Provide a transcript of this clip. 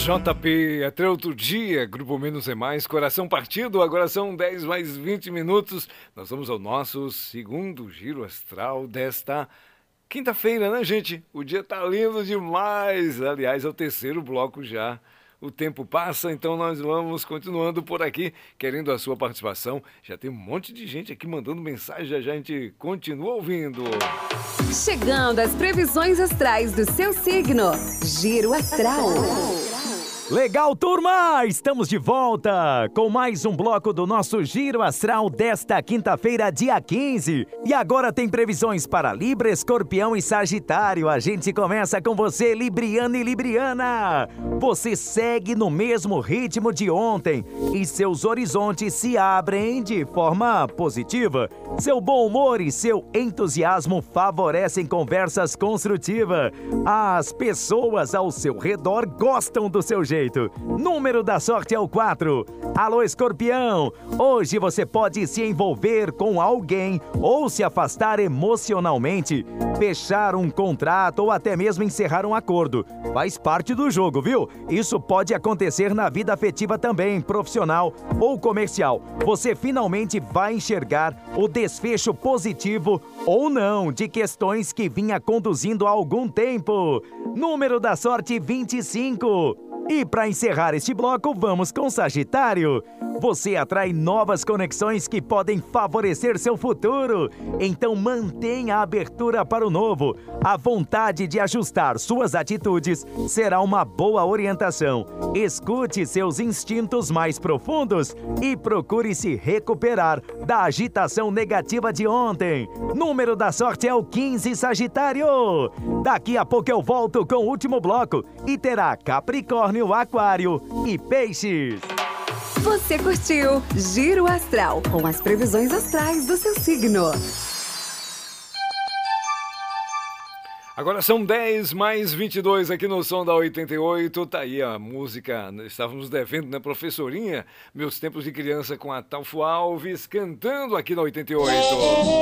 JP, até outro dia, Grupo Menos é Mais, Coração Partido, agora são 10 mais 20 minutos. Nós vamos ao nosso segundo giro astral desta quinta-feira, né, gente? O dia tá lindo demais. Aliás, é o terceiro bloco já. O tempo passa, então nós vamos continuando por aqui, querendo a sua participação. Já tem um monte de gente aqui mandando mensagem, já a gente continua ouvindo. Chegando às previsões astrais do seu signo. Giro Astral. Legal, turma! Estamos de volta com mais um bloco do nosso Giro Astral desta quinta-feira, dia 15. E agora tem previsões para Libra, Escorpião e Sagitário. A gente começa com você, Libriano e Libriana. Você segue no mesmo ritmo de ontem e seus horizontes se abrem de forma positiva. Seu bom humor e seu entusiasmo favorecem conversas construtivas. As pessoas ao seu redor gostam do seu jeito. Número da sorte é o 4. Alô, Escorpião! Hoje você pode se envolver com alguém ou se afastar emocionalmente, fechar um contrato ou até mesmo encerrar um acordo. Faz parte do jogo, viu? Isso pode acontecer na vida afetiva também, profissional ou comercial. Você finalmente vai enxergar o desfecho positivo ou não de questões que vinha conduzindo há algum tempo. Número da sorte 25. E para encerrar este bloco, vamos com Sagitário. Você atrai novas conexões que podem favorecer seu futuro. Então mantenha a abertura para o novo. A vontade de ajustar suas atitudes será uma boa orientação. Escute seus instintos mais profundos e procure se recuperar da agitação negativa de ontem. Número da sorte é o 15, Sagitário. Daqui a pouco eu volto com o último bloco e terá Capricórnio, Aquário e Peixes. Você curtiu Giro Astral com as previsões astrais do seu signo. Agora são 10 mais 22 aqui no Som da 88. Tá aí a música, estávamos devendo, né, professorinha? Meus tempos de criança com a Talfo Alves cantando aqui na 88.